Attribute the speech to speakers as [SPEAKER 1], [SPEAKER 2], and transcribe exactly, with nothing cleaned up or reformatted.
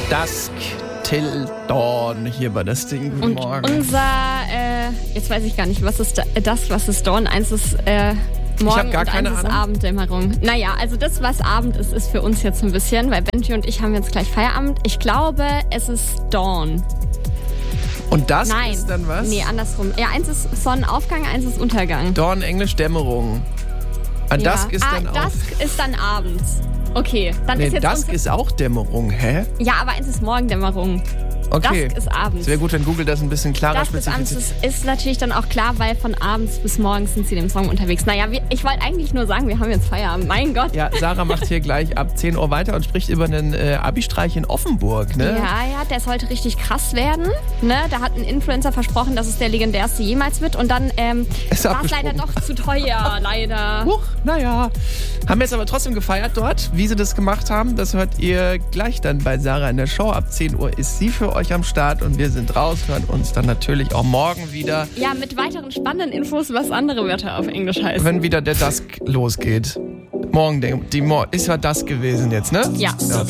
[SPEAKER 1] Dusk till Dawn hier bei das Ding. Guten
[SPEAKER 2] Und
[SPEAKER 1] Morgen.
[SPEAKER 2] unser, äh, jetzt weiß ich gar nicht, was ist das, was ist Dawn? Eins ist äh, Morgen
[SPEAKER 1] gar
[SPEAKER 2] und
[SPEAKER 1] keine
[SPEAKER 2] eins ist
[SPEAKER 1] Ahnung.
[SPEAKER 2] Abenddämmerung. Naja, also das, was Abend ist, ist für uns jetzt ein bisschen, weil Benji und ich haben jetzt gleich Feierabend. Ich glaube, es ist Dawn.
[SPEAKER 1] Und das
[SPEAKER 2] Nein.
[SPEAKER 1] ist dann was?
[SPEAKER 2] Nee, andersrum. Ja, eins ist Sonnenaufgang, eins ist Untergang.
[SPEAKER 1] Dawn, Englisch Dämmerung. Ah,
[SPEAKER 2] Ja.
[SPEAKER 1] Dusk ist
[SPEAKER 2] ah,
[SPEAKER 1] dann auch...
[SPEAKER 2] Dusk ist dann abends. Okay, dann
[SPEAKER 1] Nee,
[SPEAKER 2] ist jetzt
[SPEAKER 1] Dusk
[SPEAKER 2] unser-
[SPEAKER 1] ist auch Dämmerung, hä?
[SPEAKER 2] Ja, aber eins ist Morgendämmerung.
[SPEAKER 1] Okay.
[SPEAKER 2] Dusk ist abends.
[SPEAKER 1] Es wäre gut, wenn Google das ein bisschen klarer
[SPEAKER 2] Das bis abends
[SPEAKER 1] spezifiziert.
[SPEAKER 2] ist, ist natürlich dann auch klar, weil von abends bis morgens sind sie dem Song unterwegs. Naja, wir, ich wollte eigentlich nur sagen, wir haben jetzt Feierabend. Mein Gott.
[SPEAKER 1] Ja, Sarah macht hier gleich ab zehn Uhr weiter und spricht über einen äh, Abi-Streich in Offenburg, ne?
[SPEAKER 2] Ja, ja, der sollte richtig krass werden. Ne? Da hat ein Influencer versprochen, dass es der legendärste jemals wird. Und dann ähm,
[SPEAKER 1] Ist
[SPEAKER 2] war es leider
[SPEAKER 1] abgesprungen.
[SPEAKER 2] doch zu teuer, leider.
[SPEAKER 1] Huch, naja. Haben jetzt aber trotzdem gefeiert dort. Wie sie das gemacht haben, das hört ihr gleich dann bei Sarah in der Show. Ab zehn Uhr ist sie für euch am Start und wir sind raus, hören uns dann natürlich auch morgen wieder,
[SPEAKER 2] Ja, mit weiteren spannenden Infos, was andere Wörter auf Englisch heißen.
[SPEAKER 1] wenn wieder der Dusk losgeht. Morgen, die, die Mo- ist ja Dusk gewesen jetzt, ne?
[SPEAKER 2] Ja.
[SPEAKER 1] ja.